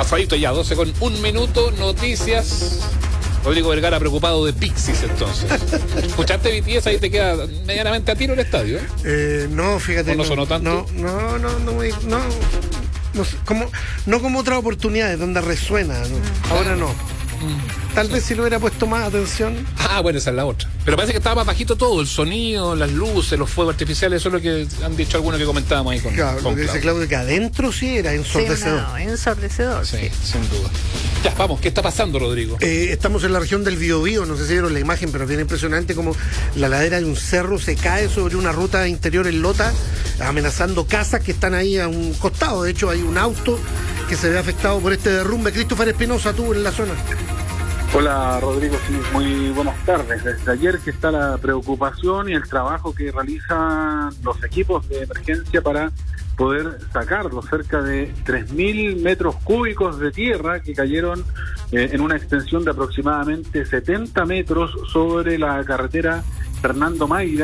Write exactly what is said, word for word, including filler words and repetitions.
Pasadito ya, doce con un minuto, noticias. Rodrigo Vergara preocupado de Pixies, entonces. ¿Escuchaste B T S? Ahí te queda medianamente a tiro el estadio, ¿eh? Eh, no, fíjate. ¿O no sonó tanto? No, no, no, no, no, no, no, sé, como, no como otras oportunidades donde resuena, ¿no? Ahora no. Tal vez si le hubiera puesto más atención. Ah, bueno, esa es la otra. Pero parece que estaba más bajito todo, el sonido, las luces, los fuegos artificiales, eso es lo que han dicho algunos que comentábamos ahí con, claro, con lo que dice Claudio, que adentro sí era ensordecedor. Sí, no, ensordecedor. Sí, sin duda. Ya, vamos, ¿qué está pasando, Rodrigo? Eh, estamos en la región del Biobío, no sé si vieron la imagen, pero es bien impresionante como la ladera de un cerro se cae sobre una ruta interior en Lota, amenazando casas que están ahí a un costado. De hecho, hay un auto que se ve afectado por este derrumbe. Christopher Espinosa, tú en la zona. Hola Rodrigo, sí, muy buenas tardes. Desde ayer que está la preocupación y el trabajo que realizan los equipos de emergencia para poder sacar los cerca de tres mil metros cúbicos de tierra que cayeron eh, en una extensión de aproximadamente setenta metros sobre la carretera Fernando Mayra.